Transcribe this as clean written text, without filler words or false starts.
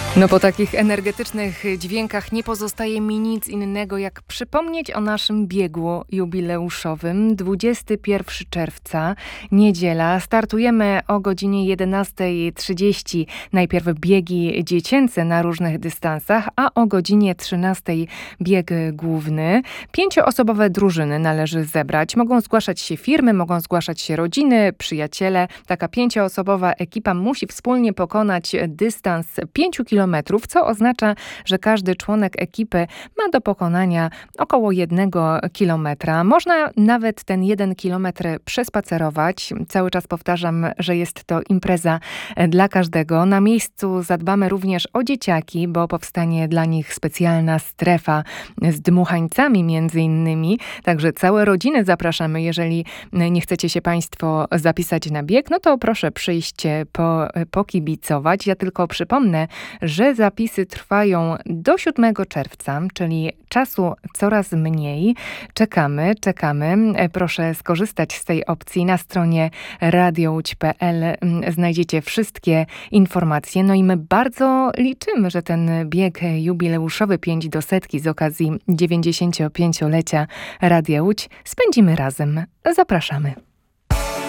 No po takich energetycznych dźwiękach nie pozostaje mi nic innego, jak przypomnieć o naszym biegu jubileuszowym. 21 czerwca, niedziela. Startujemy o godzinie 11:30. Najpierw biegi dziecięce na różnych dystansach, a o godzinie 13:00 bieg główny. 5-osobowe drużyny należy zebrać. Mogą zgłaszać się firmy, mogą zgłaszać się rodziny, przyjaciele. Taka 5-osobowa ekipa musi wspólnie pokonać dystans 5 km, co oznacza, że każdy członek ekipy ma do pokonania około 1 kilometra. Można nawet ten 1 kilometr przespacerować. Cały czas powtarzam, że jest to impreza dla każdego. Na miejscu zadbamy również o dzieciaki, bo powstanie dla nich specjalna strefa z dmuchańcami między innymi. Także całe rodziny zapraszamy. Jeżeli nie chcecie się Państwo zapisać na bieg, no to proszę przyjść pokibicować. Ja tylko przypomnę, że zapisy trwają do 7 czerwca, czyli czasu coraz mniej. Czekamy. Proszę skorzystać z tej opcji. Na stronie radiołódź.pl znajdziecie wszystkie informacje. No i my bardzo liczymy, że ten bieg jubileuszowy 5 do setki z okazji 95-lecia Radia Łódź spędzimy razem. Zapraszamy.